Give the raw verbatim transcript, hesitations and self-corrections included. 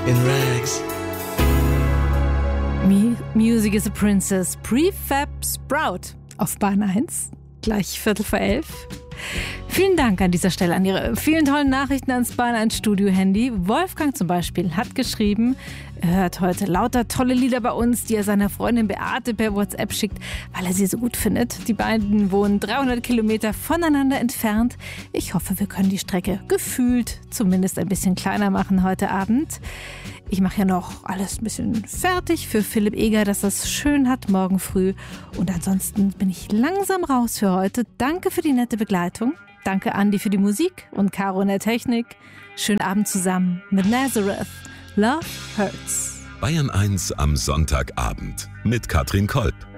in rags. Music is a Princess, Prefab Sprout auf Bahn eins, gleich Viertel vor elf. Vielen Dank an dieser Stelle an Ihre vielen tollen Nachrichten ans Bahn eins Studio-Handy. Wolfgang zum Beispiel hat geschrieben, er hört heute lauter tolle Lieder bei uns, die er seiner Freundin Beate per WhatsApp schickt, weil er sie so gut findet. Die beiden wohnen dreihundert Kilometer voneinander entfernt. Ich hoffe, wir können die Strecke gefühlt zumindest ein bisschen kleiner machen heute Abend. Ich mache ja noch alles ein bisschen fertig für Philipp Eger, dass er es schön hat morgen früh. Und ansonsten bin ich langsam raus für heute. Danke für die nette Begleitung. Danke Andi für die Musik und Caro in der Technik. Schönen Abend zusammen mit Nazareth. Love Hurts. Bayern eins am Sonntagabend mit Katrin Kolb.